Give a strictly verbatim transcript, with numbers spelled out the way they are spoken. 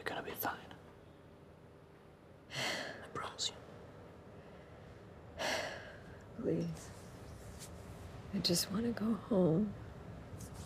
You're gonna be fine. I promise you. Please. I just want to go home.